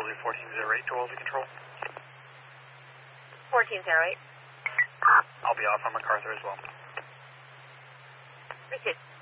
Golden 1408 to Wolsey Control. 1408. I'll be off on MacArthur as well. Received.